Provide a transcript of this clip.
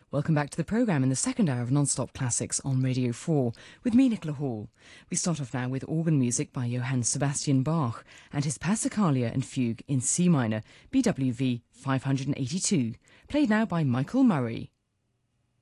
Welcome back to the programme in the second hour of Non-Stop Classics on Radio 4 with me, Nicola Hall. We start off now with organ music by Johann Sebastian Bach and his Passacaglia and Fugue in C minor, BWV 582, played now by Michael Murray.